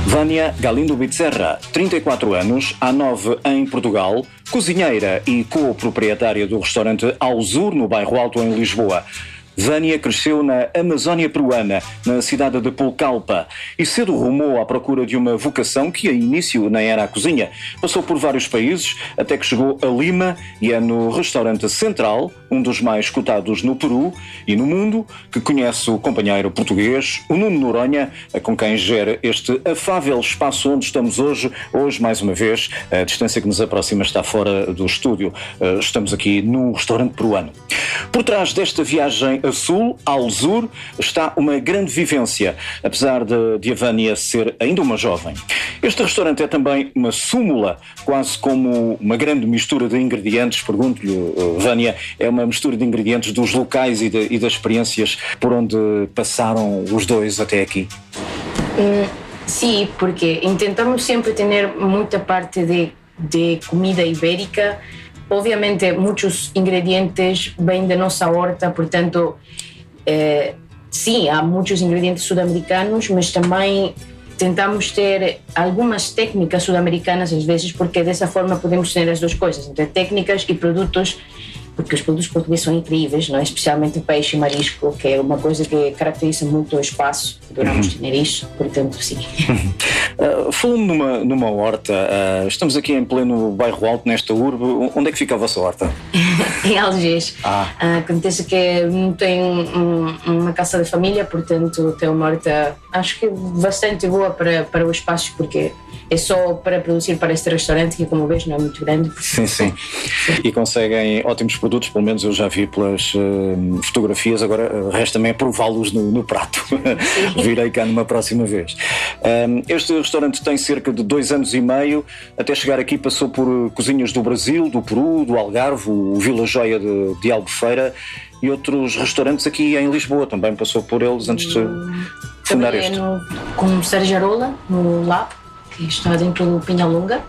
Vânia Galindo Bezerra, 34 anos, há 9 em Portugal, cozinheira e co-proprietária do restaurante Alzur, no bairro Alto, em Lisboa. Vânia cresceu na Amazónia peruana, na cidade de Pucallpa, e cedo rumou à procura de uma vocação que a início nem era a cozinha. Passou por vários países, até que chegou a Lima, e é no restaurante Central, um dos mais cotados no Peru e no mundo, que conhece o companheiro português, o Nuno Noronha, com quem gera este afável espaço onde estamos hoje. Hoje, mais uma vez, a distância que nos aproxima está fora do estúdio. Estamos aqui num restaurante peruano. Por trás desta viagem a sul, Alzur, está uma grande vivência, apesar de a Vânia ser ainda uma jovem. Este restaurante é também uma súmula, quase como uma grande mistura de ingredientes. Pergunto-lhe, Vânia, é uma mistura de ingredientes dos locais e das experiências por onde passaram os dois até aqui? Sim, porque intentamos sempre ter muita parte de comida ibérica. Obviamente, muitos ingredientes vêm da nossa horta, portanto, sim, há muitos ingredientes sul-americanos, mas também tentamos ter algumas técnicas sul-americanas às vezes, porque dessa forma podemos ter as duas coisas, entre técnicas e produtos, porque os produtos portugueses são incríveis, não é? Especialmente peixe e marisco, que é uma coisa que caracteriza muito o espaço. Adoramos ter isso, portanto, sim. Falando numa horta, estamos aqui em pleno bairro Alto, nesta urbe. Onde é que fica a vossa horta? Em Algés. Acontece que não tem uma casa de família, portanto tem uma horta, acho que bastante boa para o espaço, porque é só para produzir para este restaurante, que como vês não é muito grande. Sim. E conseguem ótimos produtos, pelo menos eu já vi pelas fotografias. Agora resta-me prová-los no prato. Virei cá numa próxima vez. Este restaurante tem cerca de 2 anos e meio. Até chegar aqui passou por cozinhas do Brasil, do Peru, do Algarve, o Vila Joia de Albufeira e outros restaurantes aqui em Lisboa. Também passou por eles antes de fundar este. Com Sarjarola, no Lab, que está dentro do Pinhalonga.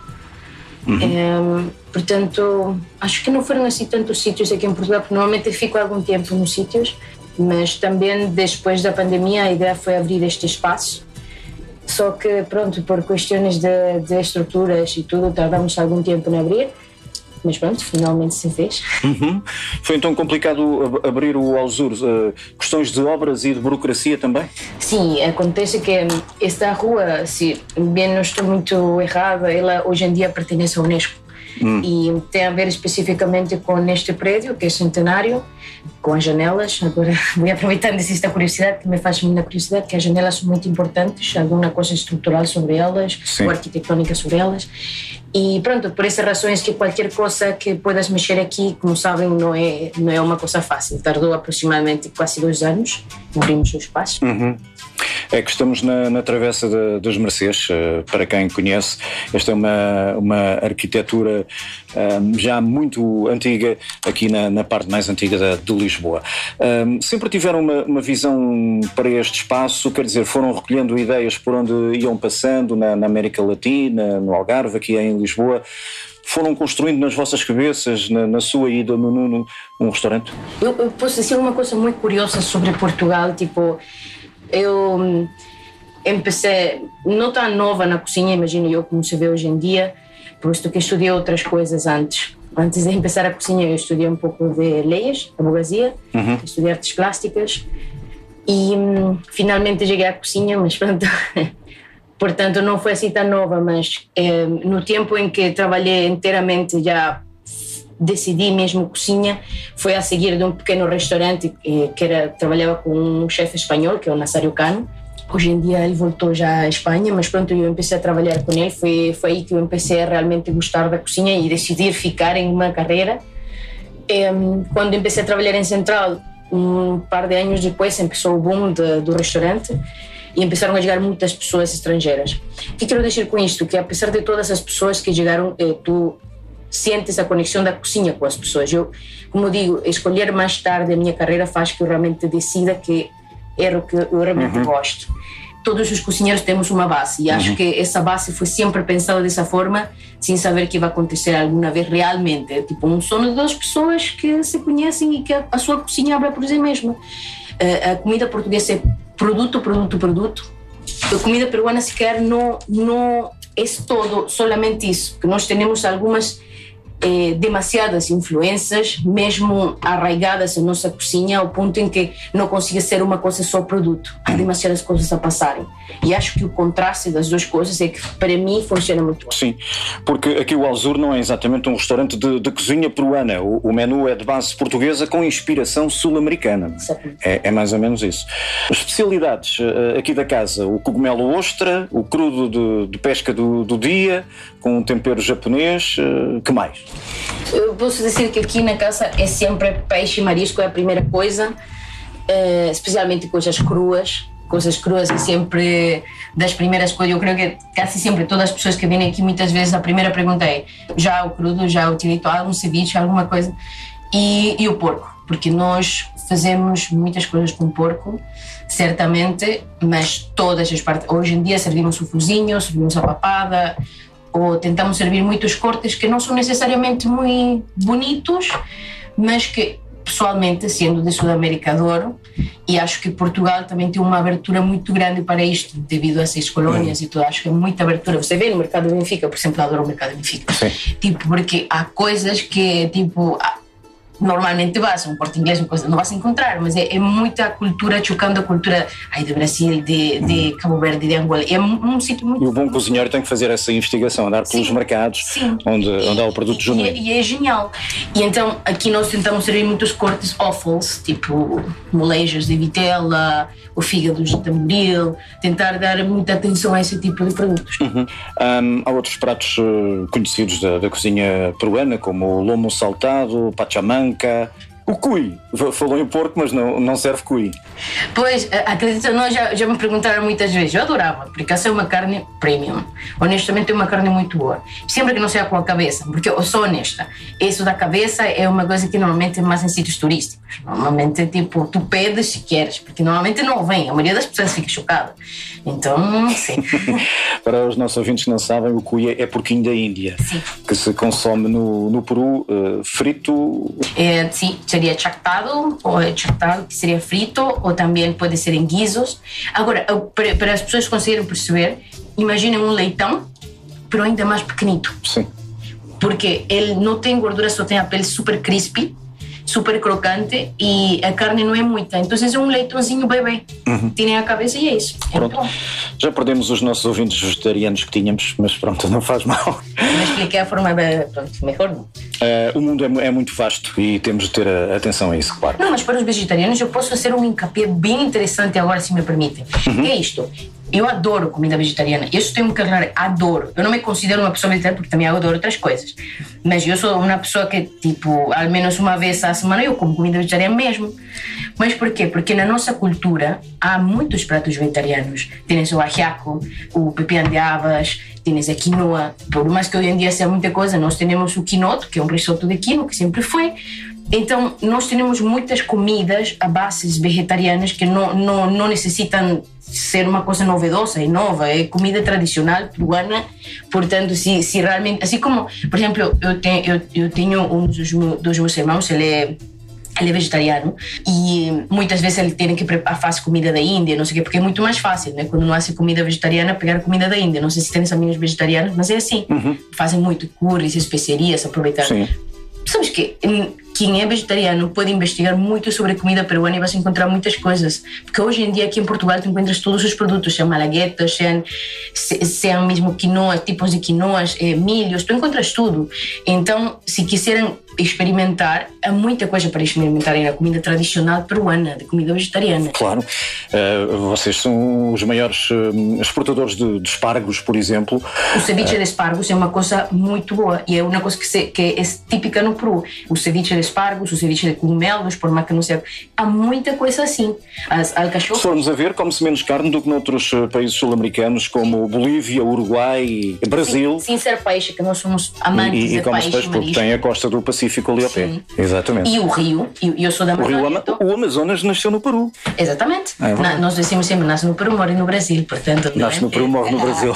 Portanto, acho que não foram assim tantos sítios aqui em Portugal, porque normalmente fico algum tempo nos sítios, mas também depois da pandemia a ideia foi abrir este espaço. Só que, pronto, por questões de estruturas e tudo, tardamos algum tempo em abrir, mas pronto, finalmente se fez. Foi então complicado abrir o Alzur? Questões de obras e de burocracia também? Sim, acontece que esta rua, se bem não estou muito errada, ela hoje em dia pertence à Unesco. E tem a ver especificamente com este prédio, que é centenário, com as janelas. Agora vou aproveitar esta curiosidade, que me faz muita curiosidade, que as janelas são muito importantes, alguma coisa estrutural sobre elas, ou arquitetônica sobre elas. E pronto, por essas razões que qualquer coisa que puedas mexer aqui, como sabem, não é uma coisa fácil. Tardou aproximadamente quase 2 anos, abrimos o espaço. É que estamos na Travessa das Mercês. Para quem conhece, esta é uma arquitetura já muito antiga, aqui na parte mais antiga de Lisboa. Sempre tiveram uma visão para este espaço, quer dizer, foram recolhendo ideias por onde iam passando na América Latina, no Algarve, aqui em Lisboa. Foram construindo nas vossas cabeças, na sua ida no Nuno, um restaurante? Eu posso dizer uma coisa muito curiosa sobre Portugal, tipo... Eu empecei, não tão nova na cozinha, imagino eu, como se vê hoje em dia, posto que estudei outras coisas antes. Antes de começar a cozinha, eu estudei um pouco de leis, advocacia, estudei artes plásticas e finalmente cheguei à cozinha, mas pronto, portanto não foi assim tão nova, mas no tempo em que trabalhei inteiramente já decidi mesmo cozinha, foi a seguir de um pequeno restaurante que trabalhava com um chefe espanhol, que é o Nazário Cano. Hoje em dia ele voltou já à Espanha, mas pronto, eu comecei a trabalhar com ele, foi aí que eu comecei a realmente gostar da cozinha e decidir ficar em uma carreira. Quando comecei a trabalhar em Central, um par de anos depois, começou o boom do restaurante e começaram a chegar muitas pessoas estrangeiras. O que quero dizer com isto? Que apesar de todas as pessoas que chegaram, tu sentes a conexão da cozinha com as pessoas. Eu, como digo, escolher mais tarde a minha carreira faz que eu realmente decida que era o que eu realmente gosto. Todos os cozinheiros temos uma base e acho que essa base foi sempre pensada dessa forma, sem saber que vai acontecer alguma vez realmente. É tipo um sonho de 2 pessoas que se conhecem e que a sua cozinha abre por si mesma. A comida portuguesa é produto, a comida peruana sequer não é todo solamente isso, que nós temos algumas demasiadas influências, mesmo arraigadas na nossa cozinha, ao ponto em que não consiga ser uma coisa só produto. Há demasiadas coisas a passarem. E acho que o contraste das duas coisas é que, para mim, funciona muito bem. Sim, porque aqui o Alzur não é exatamente um restaurante de cozinha peruana. O menu é de base portuguesa com inspiração sul-americana. É mais ou menos isso. Especialidades aqui da casa: o cogumelo ostra, o crudo de pesca do dia, com um tempero japonês. Que mais? Eu posso dizer que aqui na casa é sempre peixe e marisco, é a primeira coisa, especialmente coisas cruas. Coisas cruas é sempre das primeiras coisas. Eu creio que quase sempre todas as pessoas que vêm aqui, muitas vezes a primeira pergunta é: já o crudo, já utilizou algum ceviche, alguma coisa? E o porco, porque nós fazemos muitas coisas com porco, certamente, mas todas as partes. Hoje em dia servimos o fuzinho, servimos a papada, ou tentamos servir muitos cortes que não são necessariamente muito bonitos, mas que, pessoalmente, sendo de Sudamérica, adoro, e acho que Portugal também tem uma abertura muito grande para isto, devido a essas colónias e tudo. Acho que é muita abertura. Você vê no mercado de Benfica, por exemplo, adoro o mercado de Benfica. Sim. Tipo, porque há coisas que, tipo, normalmente vas a um Corte Inglês, não vas a encontrar, mas é muita cultura chocando a cultura de Brasil, de Cabo Verde, de Angola. É um sítio muito... E o bom cozinheiro tem que fazer essa investigação, andar pelos mercados onde há o produto genuíno. E é genial. E então aqui nós tentamos servir muitos cortes offals, tipo molejas de vitela, o fígado de tamboril, tentar dar muita atenção a esse tipo de produtos. Há outros pratos conhecidos da cozinha peruana, como o lomo saltado, pachamanca, o cuy. Falou em porco, mas não serve cuy. Pois, acredito, nós já me perguntaram muitas vezes. Eu adorava, porque essa é uma carne premium. Honestamente, é uma carne muito boa. Sempre que não seja com a cabeça, porque eu sou honesta. Isso da cabeça é uma coisa que normalmente é mais em sítios turísticos. Normalmente, tipo, tu pedes se queres, porque normalmente não vem. A maioria das pessoas fica chocada. Então, sim. Para os nossos ouvintes que não sabem, o cuy é porquinho da Índia, sim, que se consome no Peru frito. Sim, seria chactado, ou chactado, que seria frito, ou também pode ser em guisos. Agora, para as pessoas conseguirem perceber, imaginem um leitão, pero ainda mais pequenito. Sim. Porque ele não tem gordura, só tem a pele super crispy, super crocante, e a carne não é muita. Então é um leitãozinho bebê. Tem a cabeça e é isso. Pronto. Já perdemos os nossos ouvintes vegetarianos que tínhamos, mas pronto, não faz mal. Mas expliquei a forma melhor não. O mundo é muito vasto e temos de ter atenção a isso, claro. Não, mas para os vegetarianos eu posso fazer um encape bem interessante agora, se me permitem. Que é isto? Eu adoro comida vegetariana. Isso tenho que aclarar, adoro. Eu não me considero uma pessoa vegetariana porque também adoro outras coisas. Mas eu sou uma pessoa que, tipo, ao menos uma vez à semana eu como comida vegetariana mesmo. Mas por quê? Porque na nossa cultura há muitos pratos vegetarianos. Tens o ajiaco, o pepián de habas, tens a quinoa. Por mais que hoje em dia seja muita coisa, nós temos o quinoto, que é um risoto de quinoa, que sempre foi. Então, nós temos muitas comidas a bases vegetarianas que não necessitam ser uma coisa novedosa e nova, é comida tradicional peruana. Portanto, se realmente, assim como, por exemplo, eu tenho um dos meus irmãos, ele é vegetariano e muitas vezes ele tem que fazer comida da Índia, não sei o quê, porque é muito mais fácil, né? Quando não há comida vegetariana, pegar comida da Índia. Não sei se tens amigos vegetarianos, mas é assim. Fazem muito curries, especiarias, aproveitar. Sim. Sabes que quem é vegetariano pode investigar muito sobre a comida peruana e vai encontrar muitas coisas, porque hoje em dia aqui em Portugal tu encontras todos os produtos, sejam malaguetas, sejam mesmo quinoa, tipos de quinoas, milhos, tu encontras tudo. Então, se quiserem experimentar, há muita coisa para experimentarem na comida tradicional peruana, de comida vegetariana. Claro. Vocês são os maiores exportadores de espargos, por exemplo. O ceviche de espargos é uma coisa muito boa e é uma coisa que é típica no Peru. O ceviche de espargos, o ceviche de cogumelos, por mais que não seja, há muita coisa assim. As alcachofras. Se formos a ver, come-se menos carne do que noutros países sul-americanos, como Bolívia, Uruguai, Brasil. Sim, ser peixe, que nós somos amantes de come-se peixe porque tem a costa do Pacífico ali ao pé. Exatamente. E o rio, eu sou da Amazônia. O Amazonas nasceu no Peru. Exatamente. Nós decimos sempre, nasce no Peru, morre no Brasil, portanto... Nasce no Peru, morre no Brasil.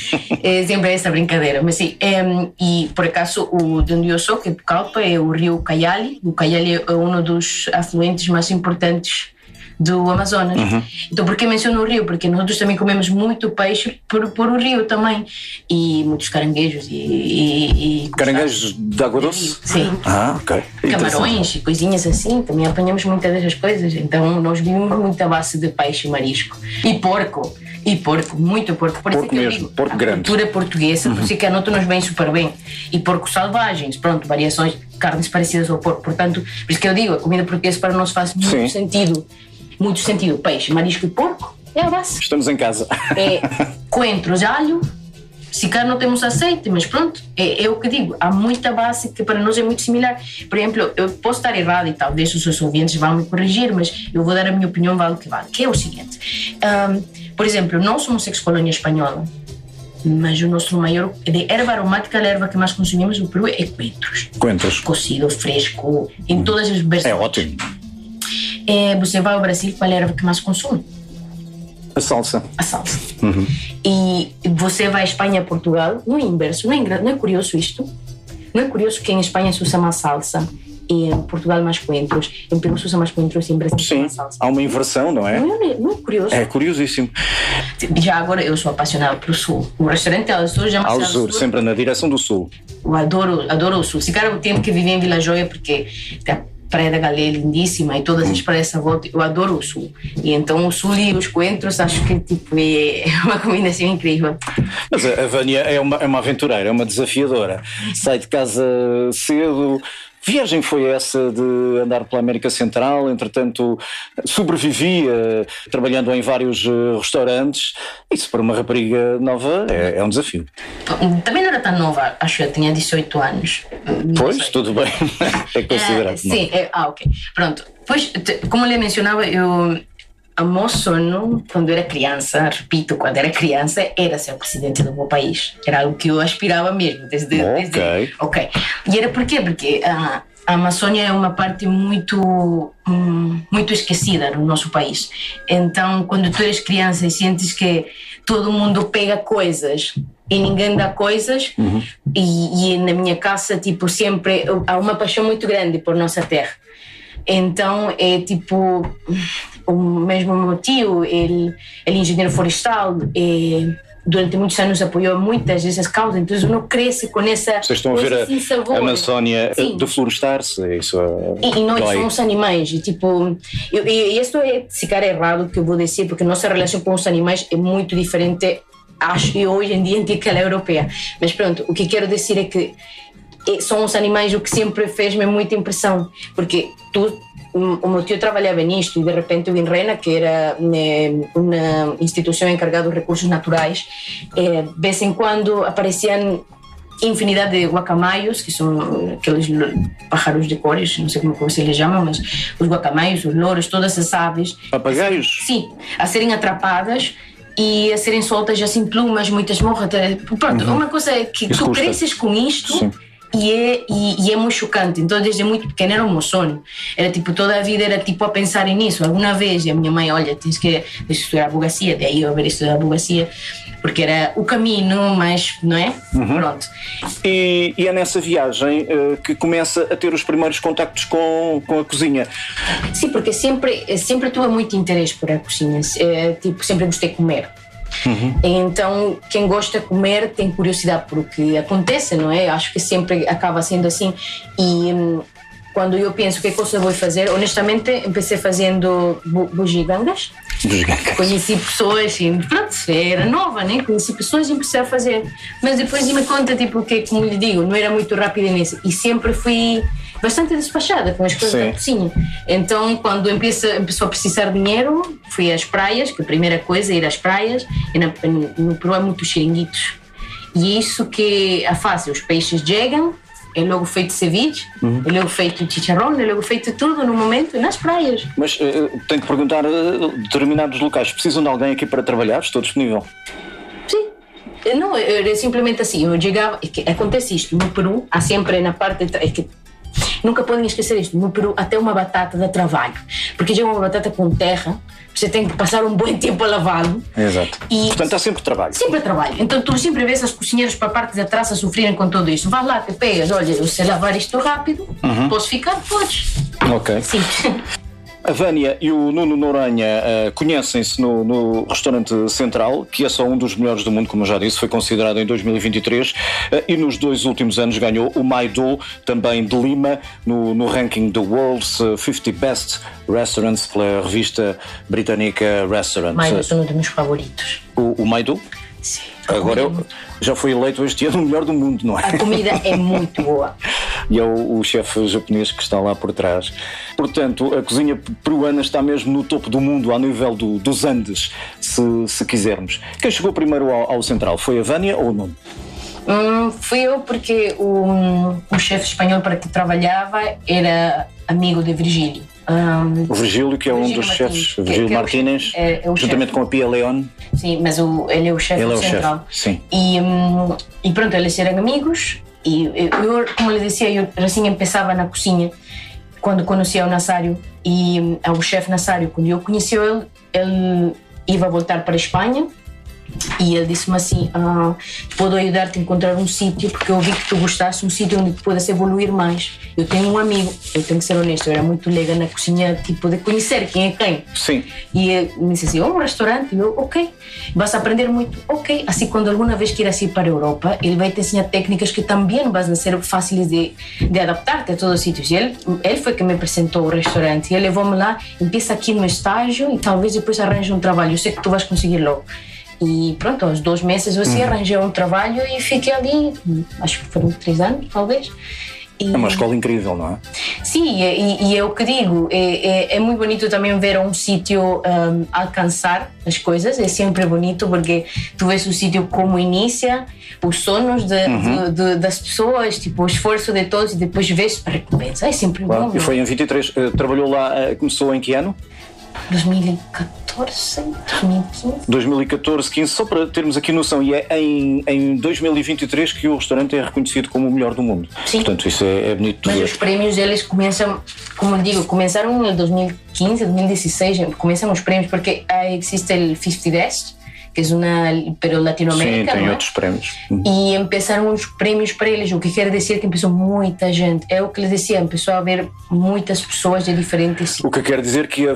É sempre essa brincadeira. Mas sim, e por acaso, de onde eu sou, que é Pucallpa, é o rio Cayali. O Cayali é um dos afluentes mais importantes do Amazonas. Então, por que menciono o rio? Porque nós também comemos muito peixe por o rio também, e muitos caranguejos e caranguejos de água doce? Sim. Ok. Camarões e coisinhas assim, também apanhamos muitas dessas coisas. Então nós vivemos muito à base de peixe e marisco. E porco, muito porco. Por isso Porco que eu mesmo, digo, porco a grande. cultura portuguesa, por isso que a nota nos vem super bem. E porcos selvagens, pronto, variações, carnes parecidas ao porco. Portanto, por isso que eu digo, a comida portuguesa para nós faz muito sentido. Muito sentido. Peixe, marisco e porco é a base. Estamos em casa. É coentros, alho. Se calhar não temos azeite, mas pronto, é o que digo, há muita base que para nós é muito similar. Por exemplo, eu posso estar errado e talvez os seus ouvintes vão me corrigir, mas eu vou dar a minha opinião, vale o que vale, que é o seguinte. Por exemplo, nós somos ex-colônia espanhola, mas o nosso maior de erva aromática, a erva que mais consumimos no Peru é coentros. Coentros. Cocido, fresco, em todas as versões. É ótimo. Você vai ao Brasil, qual é a erva que mais consome? A salsa. E você vai à Espanha, Portugal, não é inverso, não é curioso isto? Não é curioso que em Espanha se usa mais salsa e em Portugal mais coentros, em Peru se usa mais coentros e em Brasil mais salsa? Há uma inversão, não é? Não é curioso? É curiosíssimo. Já agora eu sou apaixonada pelo Sul. O restaurante Alzur já Alzur, Sul, sempre na direção do Sul. Eu adoro o Sul. Se calhar eu tenho que viver em Vila Joia porque tem a Praia da Galéia é lindíssima e todas as praias à volta. Eu adoro o Sul. E então o Sul e os coentros acho que tipo, é uma combinação incrível. Mas a Vânia é uma aventureira, é uma desafiadora. Sai de casa cedo. Viagem foi essa de andar pela América Central, entretanto sobrevivia trabalhando em vários restaurantes. Isso para uma rapariga nova é um desafio. Também não era tão nova, acho que eu tinha 18 anos. Pois, tudo bem, é considerado. Sim, ok, pronto. Pois, como eu lhe mencionava, o meu sonho, quando era criança, repito, quando era criança, era ser o presidente do meu país. Era algo que eu aspirava mesmo. Ok. E era por quê? Porque a Amazônia é uma parte muito esquecida no nosso país. Então, quando tu eres criança e sentes que todo mundo pega coisas e ninguém dá coisas, e na minha casa, tipo, sempre há uma paixão muito grande por nossa terra. Então é tipo o mesmo meu tio, ele é engenheiro florestal, durante muitos anos apoiou muitas dessas causas, então uno cresce com essa. Vocês estão a ver a Amazónia deflorestar-se, isso e nós somos animais, e tipo, e isto é, se calhar errado que eu vou dizer, porque nossa relação com os animais é muito diferente, acho que hoje em dia, que ela é europeia, mas pronto, o que quero dizer é que são os animais o que sempre fez-me muita impressão, porque o meu tio trabalhava nisto e de repente o INRENA, que era uma instituição encarregada dos recursos naturais, de vez em quando apareciam infinidade de guacamayos, que são aqueles pájaros de cores, não sei como se lhes chama, mas os guacamayos, os louros, todas as aves. Papagaios? Sim, a serem atrapadas e a serem soltas assim plumas, muitas morras. Pronto, uma coisa que tu cresces com isto. Sim. E é muito chocante. Então desde muito pequena era o meu sonho, era tipo, toda a vida era tipo a pensar nisso alguma vez, e a minha mãe, olha, tens que estudar advocacia, daí eu haver estudado advocacia, porque era o caminho, mas não é? Pronto. E é nessa viagem que começa a ter os primeiros contactos com a cozinha. Sim, porque sempre tive muito interesse por a cozinha, tipo, sempre gostei de comer. Então quem gosta de comer tem curiosidade por o que acontece, não é? Acho que sempre acaba sendo assim. E quando eu penso que coisa vou fazer, honestamente empecei fazendo bugigangas. Conheci pessoas e pronto, era nova, né? Conheci pessoas e empecei a fazer, mas depois me conta tipo que, como lhe digo, não era muito rápida nisso e sempre fui bastante despachada com as coisas da cozinha. Então quando empezou a precisar de dinheiro, fui às praias, que a primeira coisa é ir às praias, e no Peru há muitos xiringuitos, e isso que a fase, os peixes chegam, é logo feito ceviche, é logo feito chicharrón, é logo feito tudo no momento nas praias. Mas tenho que perguntar, determinados locais precisam de alguém aqui para trabalhar? Estou disponível? Sim. Não, é simplesmente assim, eu chegava, acontece isto, no Peru há sempre na parte, nunca podem esquecer isto, no Peru até uma batata dá trabalho, porque chega uma batata com terra, você tem que passar um bom tempo a lavá-lo. Exato. E portanto há sempre trabalho. Sempre trabalho. Então tu sempre vês as cozinheiras para a parte de atrás a sofrerem com tudo isso. Vai lá, te pegas, olha, eu sei lavar isto rápido, posso ficar? Podes. Ok. Sim. A Vânia e o Nuno Noronha conhecem-se no Restaurante Central, que é só um dos melhores do mundo, como eu já disse, foi considerado em 2023 e nos 2 últimos anos ganhou o Maido, também de Lima, no ranking do World's 50 Best Restaurants pela revista britânica Restaurant. Maido é um dos meus favoritos. O Maido? Sim. Agora já foi eleito este ano o melhor do mundo, não é? A comida é muito boa. E é o chefe japonês que está lá por trás. Portanto, a cozinha peruana está mesmo no topo do mundo, ao nível dos Andes, se quisermos. Quem chegou primeiro ao Central? Foi a Vânia ou o Nuno? Fui eu, porque o chefe espanhol para que trabalhava era amigo de Virgílio. O Virgílio, que é um dos chefes, Virgílio Martínez, juntamente com a Pia León. Sim, mas ele é o chefe do Central. Sim. E pronto, eles eram amigos. E eu, como ele dizia, eu assim começava na cozinha quando conhecia o Nazário. E o chefe Nazário, quando eu conheci ele ia voltar para a Espanha. E ele disse-me assim: posso ajudar-te a encontrar um sítio, porque eu vi que tu gostaste, um sítio onde tu podes evoluir mais. Eu tenho um amigo, eu tenho que ser honesto, eu era muito leiga na cozinha, tipo, de conhecer quem é quem. Sim. E ele me disse assim: um restaurante? E eu, ok, vas aprender muito, ok. Assim, quando alguma vez queiras ir para a Europa, ele vai te ensinar técnicas que também vão ser fáceis de adaptar-te a todos os sítios. E ele foi que me apresentou o restaurante, e ele levou-me lá, empieza aqui no estágio e talvez depois arranje um trabalho, eu sei que tu vais conseguir logo. E pronto, aos 2 meses eu assim arranjei um trabalho e fiquei ali, acho que foram 3 anos, talvez. É uma escola incrível, não é? Sim, e é o que digo, é muito bonito também ver um sítio alcançar as coisas, é sempre bonito porque tu vês o sítio como inicia, os sonhos das pessoas, tipo, o esforço de todos, e depois vês a recompensa, é sempre bom. E foi em 23, trabalhou lá, começou em que ano? 2014, 15, só para termos aqui noção, e é em 2023 que o restaurante é reconhecido como o melhor do mundo. Sim. Portanto, isso é bonito de ver. Mas os prémios, eles começam, como eu digo, começaram em 2015, 2016, começam os prémios, porque existe o 50 Best, que é uma pero latinoamericana. Sim, tem outros prémios. E empezaram os prémios para eles, o que quer dizer que começou muita gente. É o que eles diziam, começou a haver muitas pessoas de diferentes. O que quer dizer que a